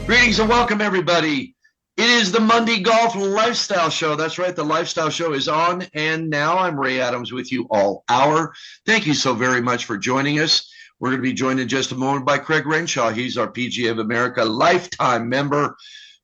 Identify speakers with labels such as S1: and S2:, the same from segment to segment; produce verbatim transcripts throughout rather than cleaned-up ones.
S1: Greetings and welcome, everybody. It is the Monday Golf Lifestyle Show. That's right, the Lifestyle Show is on, and now I'm Ray Adams with you all hour. Thank you so very much for joining us. We're going to be joined in just a moment by Craig Renshaw. He's our P G A of America lifetime member,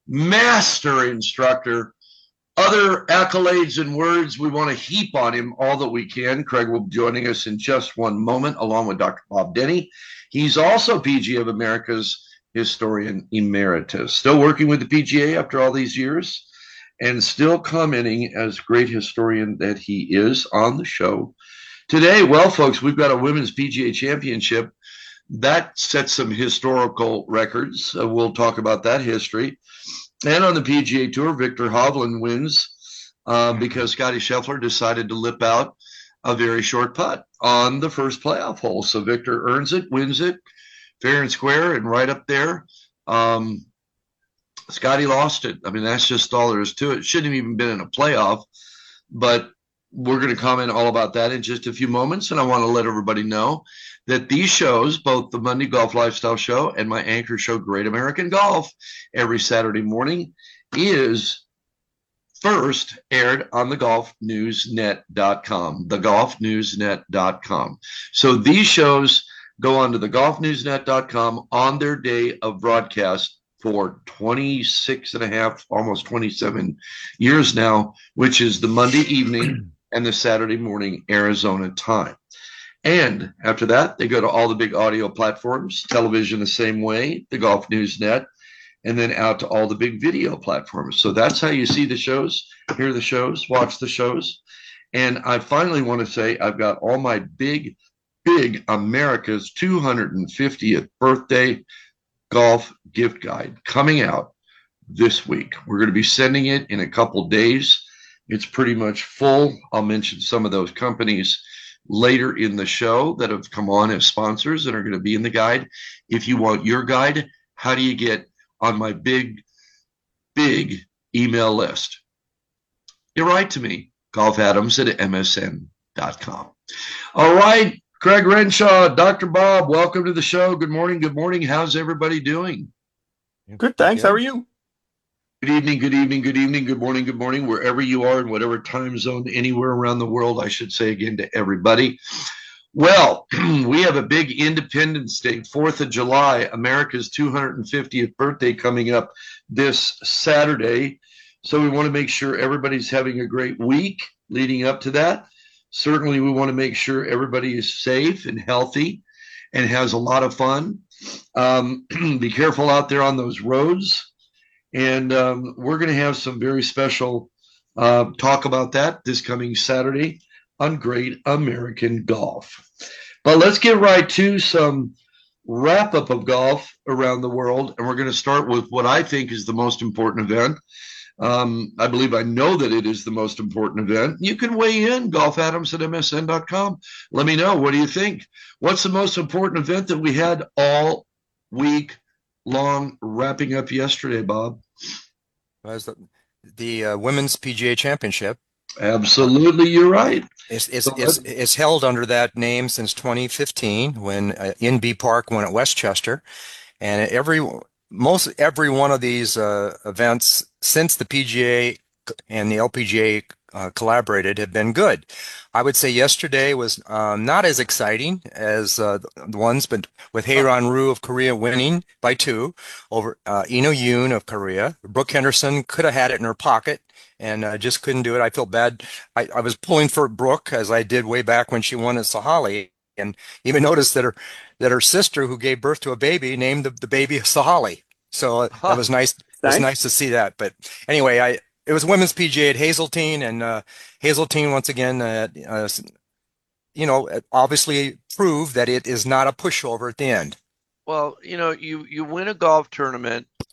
S1: master instructor. Other accolades and words, we want to heap on him all that we can. Craig will be joining us in just one moment, along with Doctor Bob Denny. He's also P G A of America's historian emeritus, still working with the P G A after all these years, and still commenting as great historian that he is on the show today. Well, folks, we've got a women's P G A championship that sets some historical records. Uh, we'll talk about that history. And on the P G A Tour, Viktor Hovland wins uh, because Scotty Scheffler decided to lip out a very short putt on the first playoff hole. So Viktor earns it, wins it, fair and square, and right up there. Um, Scotty lost it. I mean, that's just all there is to it. It shouldn't have even been in a playoff, but we're going to comment all about that in just a few moments. And I want to let everybody know that these shows, both the Monday Golf Lifestyle Show and my anchor show, Great American Golf, every Saturday morning, is first aired on the golf news net dot com, the golf news net dot com. So these shows go on to the golf news net dot com on their day of broadcast for twenty-six and a half, almost twenty-seven years now, which is the Monday evening and the Saturday morning Arizona time. And after that, they go to all the big audio platforms, television the same way, the Golf News Net, and then out to all the big video platforms. So that's how you see the shows, hear the shows, watch the shows. And I finally want to say I've got all my big, big America's two hundred fiftieth birthday golf gift guide coming out this week. We're going to be sending it in a couple days. It's pretty much full. I'll mention some of those companies later in the show that have come on as sponsors and are going to be in the guide. If you want your guide, how do you get on my big, big email list? You write to me, golf adams at m s n dot com. All right, Craig Renshaw, Doctor Bob, welcome to the show. Good morning. Good morning. How's everybody doing?
S2: Good, thanks. How are you?
S1: Good evening, good evening, good evening, good morning, good morning, wherever you are in whatever time zone, anywhere around the world, I should say again to everybody. Well, we have a big Independence Day, fourth of July, America's two hundred fiftieth birthday coming up this Saturday. So we want to make sure everybody's having a great week leading up to that. Certainly, we want to make sure everybody is safe and healthy and has a lot of fun. Um, be careful out there on those roads. And um, we're going to have some very special uh, talk about that this coming Saturday on Great American Golf. But let's get right to some wrap up of golf around the world. And we're going to start with what I think is the most important event. Um, I believe I know that it is the most important event. You can weigh in, golf adams at m s n dot com. Let me know. What do you think? What's the most important event that we had all week long, wrapping up yesterday, Bob?
S2: Was the, the uh, Women's P G A Championship.
S1: Absolutely, you're right.
S2: It's, it's, it's, it's held under that name since twenty fifteen when uh, N B Park won at Westchester. And every most every one of these uh, events since the P G A and the L P G A uh, collaborated have been good. I would say yesterday was um, not as exciting as uh, the ones, but with Hye-Ran Ryu of Korea winning by two over uh, Ino Yoon of Korea. Brooke Henderson could have had it in her pocket and uh, just couldn't do it. I feel bad. I, I was pulling for Brooke as I did way back when she won at Sahalee, and even noticed that her that her sister, who gave birth to a baby, named the, the baby Sahalee. So uh, that was nice. It was nice to see that. But anyway, I. It was women's P G A at Hazeltine, and uh, Hazeltine once again, uh, uh, you know, obviously proved that it is not a pushover at the end.
S3: Well, you know, you you win a golf tournament